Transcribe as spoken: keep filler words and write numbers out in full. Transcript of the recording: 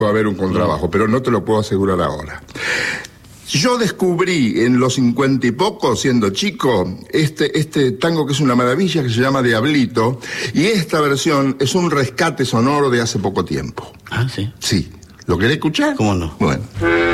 Va a haber un contrabajo, pero no te lo puedo asegurar ahora. Yo descubrí en los cincuenta y poco, siendo chico, este, este tango que es una maravilla, que se llama Diablito, y esta versión es un rescate sonoro de hace poco tiempo. Ah, sí. Sí. ¿Lo querés escuchar? ¿Cómo no? Bueno.